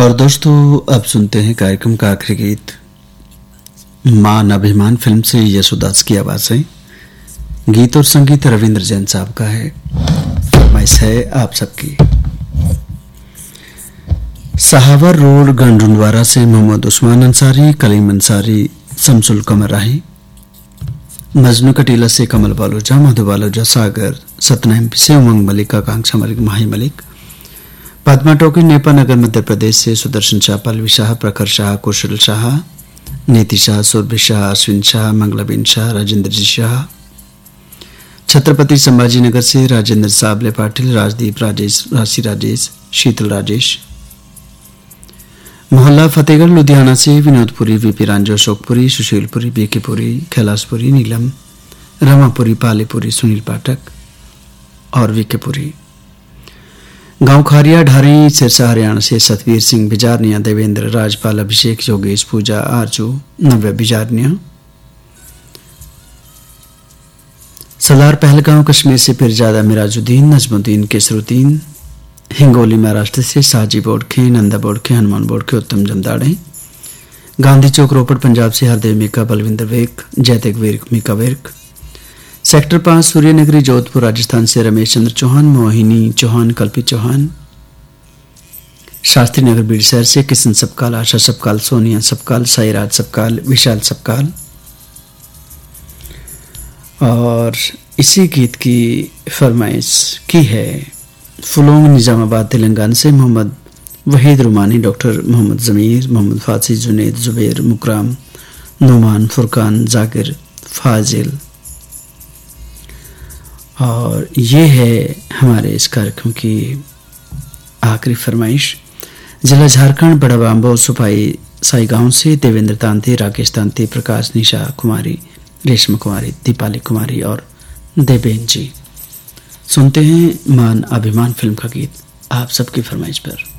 और दोस्तों अब सुनते हैं कार्यक्रम का आखिरी गीत। मान अभिमान फिल्म से यशोदास की आवाज है। गीत और संगीत रविंद्र जैन साहब का है। फरमाइश है आप सबकी। सहावर रोड गंडुंडवारा से मोहम्मद उस्मान अंसारी, कलीम अंसारी, शमसुल कमर राही, मजनू कटीला से कमल बालोजा, मधु बालोजा, सागर, सतना एमपी से उमंग मलिक, आकांक्षा मलिक, माही मलिक, पद्मा टोकी नेपा नगर मध्य प्रदेश से सुदर्शन शाह, पल्लवी शाह, प्रखर शाह, कुशल शाह, नीति शाह, सुरभि शाह, अश्विन शाह, मंगलाबीन शाह, राजेंद्र जी शाह, छत्रपति संभाजी नगर से राजेंद्र साबले पाटिल, राजदीप राजेश, राशि राजेश, शीतल राजेश, मोहल्ला फतेहगढ़ लुधियाना से विनोदपुरी, वीपी रांझो, अशोकपुरी, सुशीलपुरी, बीकेपुरी, कैलाशपुरी, नीलम, रमापुरी, पालीपुरी, सुनील पाठक और वीकेपुरी। गांव खारिया ढारी सिरसा हरियाणा से सतवीर सिंह बिजारनिया, देवेंद्र, राजपाल, अभिषेक, योगेश, पूजा, आरजू, नव्या बिजारनिया, सलार पहलगांव कश्मीर से पिरजादा मिराजुद्दीन, नजमुद्दीन, केसरुद्दीन, हिंगोली महाराष्ट्र से साजी बोडखे, नंदा बोडखे, हनुमान बोडखे, उत्तम जमदाड़े, गांधी चौक रोपड़ पंजाब से हरदेव मीका, बलविंदर वेक, जयतेक विर्क, मीका विर्क, सेक्टर 5 सूर्यनगरी जोधपुर राजस्थान से रमेश चंद्र चौहान, मोहिनी चौहान, कल्पी चौहान, शास्त्री नगर बीड़ शहर से किशन सबकाल, आशा सबकाल, सोनिया सबकाल, साईराज सबकाल, विशाल सबकाल। और इसी गीत की फरमाइश की है फुलोंग निजामाबाद तेलंगाना से मोहम्मद वहीद रुमानी, डॉक्टर मोहम्मद जमीर, मोहम्मद फासी, जुनेद, जुबैर, मुकराम, नुमान, फुरकान, जाकिर, फाजिल। और ये है हमारे इस कार्यक्रम की आखिरी फरमाइश। जिला झारखंड बड़ा बाम्बो सुपाई साई गांव से देवेंद्र तांती, राकेश तांती, प्रकाश, निशा कुमारी, रेशमा कुमारी, दीपाली कुमारी और देवेन जी। सुनते हैं मान अभिमान फिल्म का गीत आप सबकी फरमाइश पर।